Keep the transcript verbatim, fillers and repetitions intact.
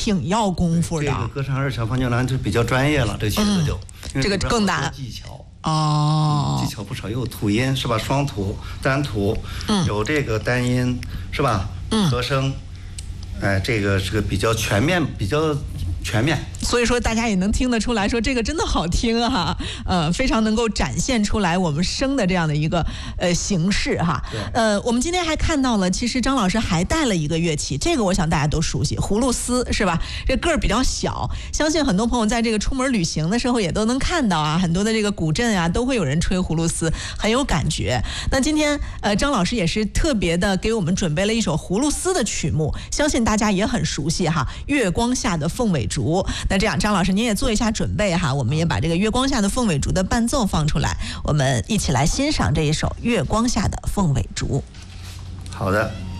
挺要功夫的。 这个歌唱二小方牛郎就比较专业了，这曲子就、 嗯、这个更难， 技巧哦、 嗯，技巧不少，有吐音是吧？双吐、单吐，嗯，有这个单音是吧？嗯，和声，哎、呃，这个是个比较全面，比较。全面， 所以说大家也能听得出来说这个真的好听哈，呃，非常能够展现出来我们声的这样的一个呃形式哈。呃，我们今天还看到了，其实张老师还带了一个乐器，这个我想大家都熟悉，葫芦丝是吧？这个儿比较小，相信很多朋友在这个出门旅行的时候也都能看到啊，很多的这个古镇啊都会有人吹葫芦丝，很有感觉。那今天呃张老师也是特别的给我们准备了一首葫芦丝的曲目，相信大家也很熟悉哈，月光下的凤尾竹。那这样，张老师您也做一下准备哈，我们也把这个月光下的凤尾竹的伴奏放出来，我们一起来欣赏这一首月光下的凤尾竹。 好的。